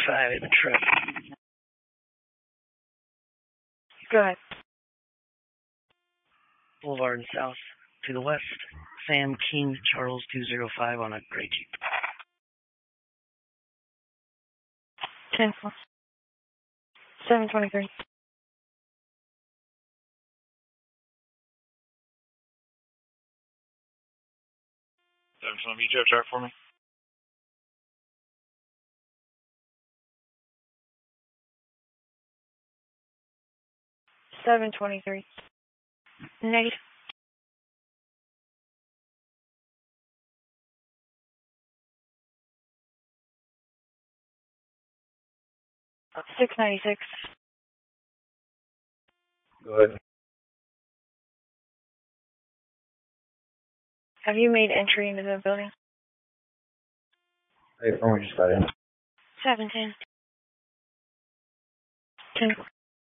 5 in the truck. Go ahead. Boulevard and South to the west. Sam King Charles 205 on a gray Jeep. 10 723. Some VJ chart for me. 723. Negative. 696. Go ahead. Have you made entry into the building? Hey, from we just got in. 710. 10.